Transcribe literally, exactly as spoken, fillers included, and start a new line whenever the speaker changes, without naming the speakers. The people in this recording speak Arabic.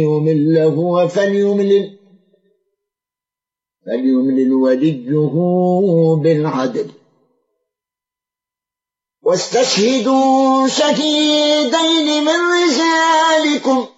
يمل له فليملل فليملل وليه بالعدل واستشهدوا شهيدين من رجالكم